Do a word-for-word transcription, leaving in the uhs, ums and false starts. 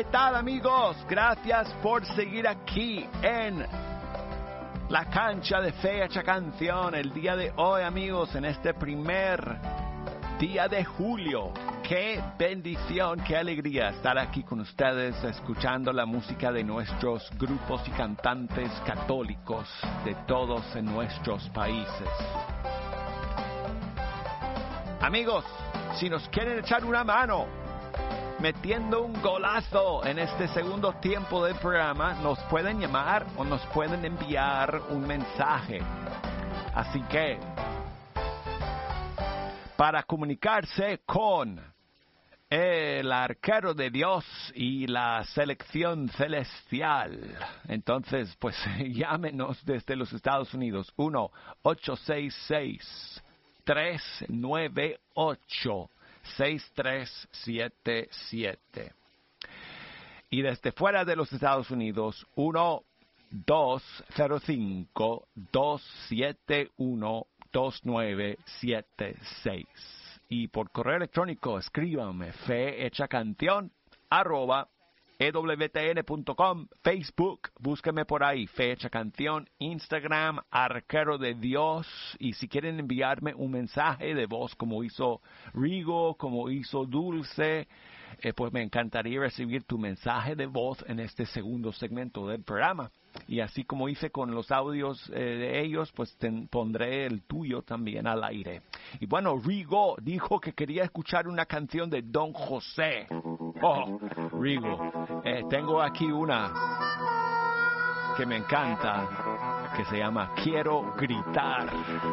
¿Qué tal, amigos? Gracias por seguir aquí en la cancha de Fecha Canción el día de hoy, amigos, en este primer día de julio. Qué bendición, qué alegría estar aquí con ustedes escuchando la música de nuestros grupos y cantantes católicos de todos en nuestros países. Amigos, si nos quieren echar una mano metiendo un golazo en este segundo tiempo del programa, nos pueden llamar o nos pueden enviar un mensaje. Así que, para comunicarse con el arquero de Dios y la selección celestial, entonces, pues, llámenos desde los Estados Unidos, uno ocho seis seis, tres nueve ocho, seis tres siete siete. Y desde fuera de los Estados Unidos, uno dos cero cinco, dos siete uno, dos nueve siete seis. Y por correo electrónico, escríbanme fehechacanción arroba e w t n punto com, Facebook, búsquenme por ahí, Fecha Canción, Instagram, Arquero de Dios, y si quieren enviarme un mensaje de voz como hizo Rigo, como hizo Dulce, eh, pues me encantaría recibir tu mensaje de voz en este segundo segmento del programa. Y así como hice con los audios eh, de ellos, pues te pondré el tuyo también al aire. Y bueno, Rigo dijo que quería escuchar una canción de Don José. Oh, Rigo, eh, tengo aquí una que me encanta, que se llama Quiero Gritar.